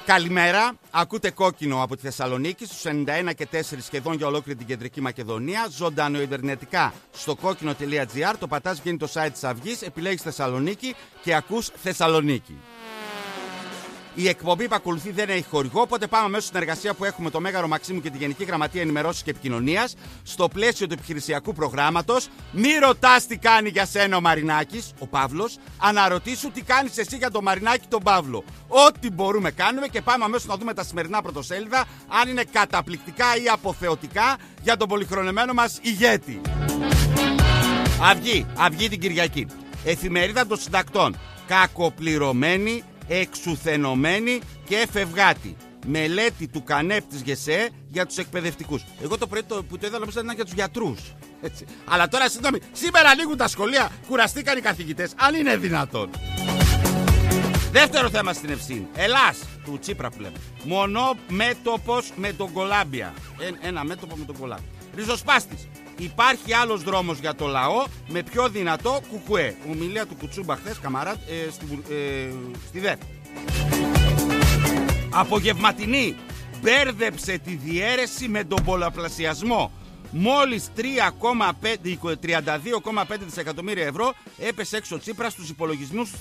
Καλημέρα, ακούτε Κόκκινο από τη Θεσσαλονίκη στους 91 και 4 σχεδόν για ολόκληρη την Κεντρική Μακεδονία. Ζωντανοϊβερνετικά στο κόκκινο.gr, το πατάς, βγαίνει το site της Αυγής, επιλέγεις Θεσσαλονίκη και ακούς Θεσσαλονίκη. Η εκπομπή που ακολουθεί δεν έχει χορηγό, οπότε πάμε αμέσως στην εργασία που έχουμε το Μέγαρο Μαξίμου και τη Γενική Γραμματεία Ενημερώσεως και Επικοινωνίας στο πλαίσιο του επιχειρησιακού προγράμματος. Μη ρωτάς τι κάνει για σένα ο Μαρινάκης, ο Παύλος, αναρωτήσου τι κάνεις εσύ για τον Μαρινάκη τον Παύλο. Ό,τι μπορούμε κάνουμε και πάμε αμέσως να δούμε τα σημερινά πρωτοσέλιδα, αν είναι καταπληκτικά ή αποθεωτικά για τον πολυχρονεμένο μας ηγέτη. Αυγή την Κυριακή. Εφημερίδα των συντακτών. Κακοπληρωμένη, εξουθενωμένη και εφευγάτη. Μελέτη του ΚΑΝΕΠ της ΓΕΣΕ για τους εκπαιδευτικούς. Εγώ το πρωί που το είδα νόμιζα ήταν για τους γιατρούς. Έτσι. Αλλά τώρα συγγνώμη, σήμερα ανοίγουν τα σχολεία, κουραστήκαν οι καθηγητές, αν είναι δυνατόν. Δεύτερο θέμα στην Ευσύνη. Ελλάς, του Τσίπρα που λέμε. Μονό μέτωπος με τον Κολάμπια. Ένα μέτωπο με τον Κολάμπια. Ριζοσπάστης. Υπάρχει άλλος δρόμος για το λαό με πιο δυνατό κουκουέ. Ομιλία του Κουτσούμπα χθες, Καμαρά, στη ΔΕΦ. Απογευματινή. Μπέρδεψε τη διαίρεση με τον πολλαπλασιασμό. Μόλις 32,5 δισεκατομμύρια ευρώ έπεσε έξω Τσίπρα στους υπολογισμούς